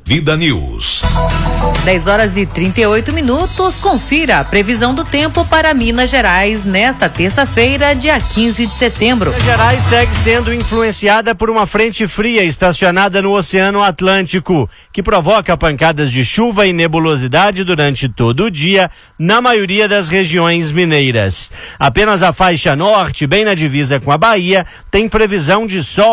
Vida News. 10h38. Confira a previsão do tempo para Minas Gerais nesta terça-feira, dia 15 de setembro. Minas Gerais segue sendo influenciada por uma frente fria estacionada no Oceano Atlântico, que provoca pancadas de chuva e nebulosidade durante todo o dia na maioria das regiões mineiras. Apenas a faixa norte, bem na divisa com a Bahia, tem previsão de sol